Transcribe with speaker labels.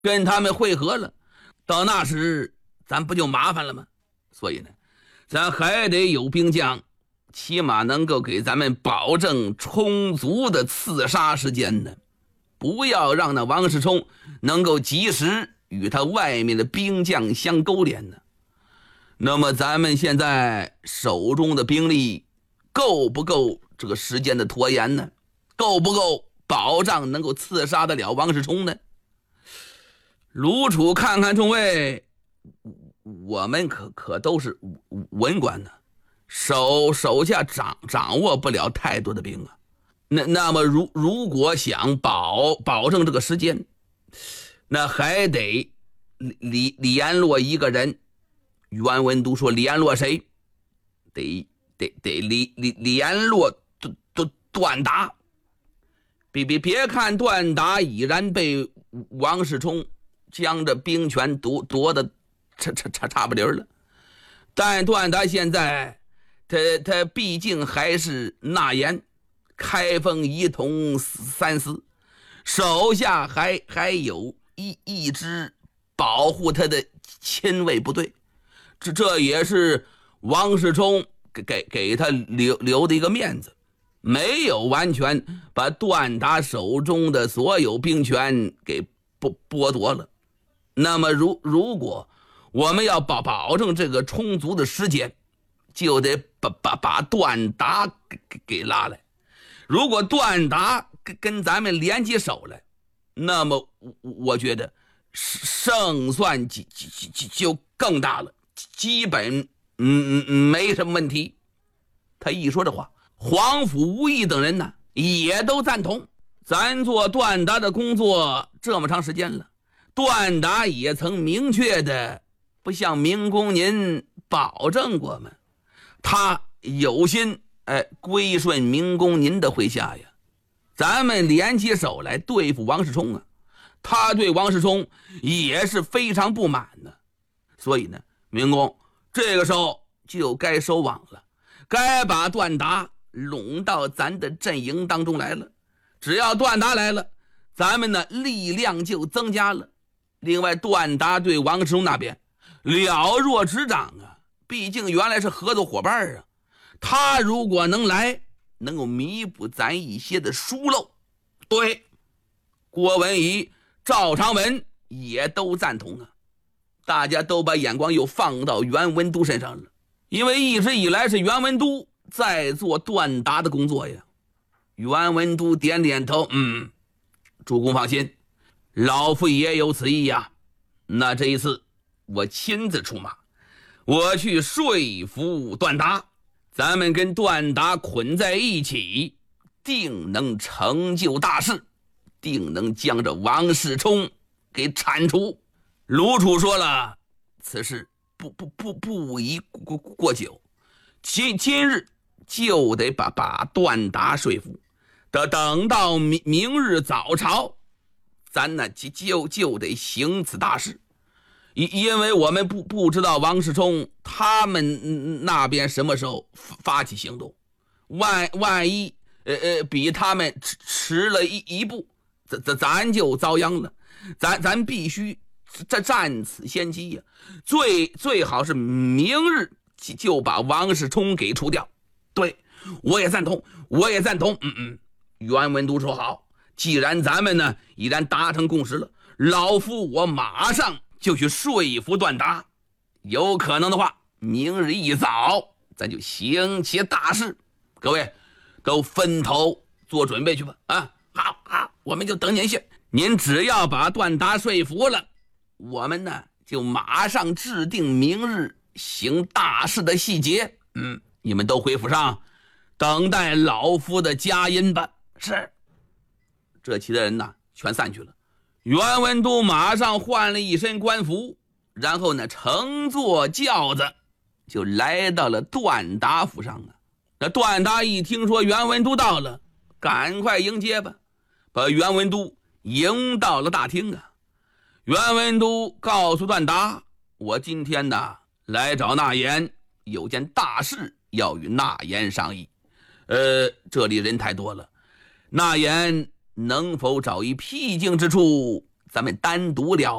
Speaker 1: 跟他们会合了，到那时咱不就麻烦了吗？所以呢，咱还得有兵将，起码能够给咱们保证充足的刺杀时间呢，不要让那王世充能够及时与他外面的兵将相勾连呢。那么咱们现在手中的兵力够不够这个时间的拖延呢？够不够保障能够刺杀得了王世充呢？卢楚看看众位，我们可都是文官呢，手下掌握不了太多的兵啊。那么如果想保证这个时间，那还得联络一个人。袁文都说联络谁？得联络段达。别看段达已然被王世充将这兵权夺得差不离了，但段达现在他毕竟还是纳言开封一统三司，手下还有一支保护他的亲卫部队，这也是王世充给他留的一个面子，没有完全把段达手中的所有兵权给剥夺了。那么如果我们要保证这个充足的时间，就得把段达给拉来。如果段达跟咱们联起手来，那么我觉得胜算就更大了，基本没什么问题。他一说这话，黄甫、吴懿等人呢也都赞同。咱做段达的工作这么长时间了，段达也曾明确的不向明公您保证过吗？他有心归顺明公您的麾下呀。咱们联起手来对付王世充啊，他对王世充也是非常不满的。所以呢，明公这个时候就该收网了，该把段达拢到咱的阵营当中来了。只要段达来了，咱们的力量就增加了。另外，段达对王世充那边了若指掌啊，毕竟原来是合作伙伴啊。他如果能来，能够弥补咱一些的疏漏。对，郭文仪、赵长文也都赞同啊。大家都把眼光又放到袁文都身上了，因为一直以来是袁文都在做段达的工作呀。袁文都点点头，主公放心，老夫也有此意呀。那这一次我亲自出马，我去说服段达，咱们跟段达捆在一起，定能成就大事，定能将这王世充给铲除。卢楚说了，此事不宜过久，今日就得把段达说服，等到明日早朝，咱呢就得行此大事。因为我们不知道王世充他们那边什么时候发起行动，万一比他们迟了一步，咱就遭殃了。咱必须占此先机呀，最好是明日就把王世充给除掉。对，我也赞同。袁文都说好，既然咱们呢已然达成共识了，老夫我马上就去说服段达，有可能的话，明日一早咱就行其大事。各位都分头做准备去吧。好，我们就等您信。您只要把段达说服了，我们呢就马上制定明日行大事的细节。你们都回府上等待老夫的佳音吧。是。这其他人呢全散去了。袁文都马上换了一身官服，然后呢乘坐轿子就来到了段达府上啊。那段达一听说袁文都到了，赶快迎接吧，把袁文都迎到了大厅啊。袁文都告诉段达，我今天呢来找纳言，有件大事要与纳言商议。这里人太多了，纳言能否找一僻静之处咱们单独聊。